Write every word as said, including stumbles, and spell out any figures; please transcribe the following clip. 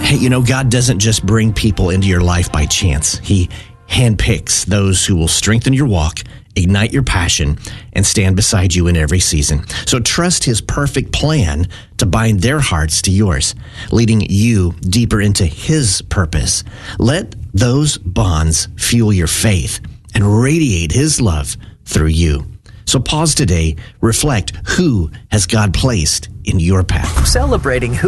Hey, you know, God doesn't just bring people into your life by chance. He handpicks those who will strengthen your walk, ignite your passion, and stand beside you in every season. So trust his perfect plan to bind their hearts to yours, leading you deeper into his purpose. Let those bonds fuel your faith and radiate his love through you. So pause today, reflect, who has God placed in your path? Celebrating who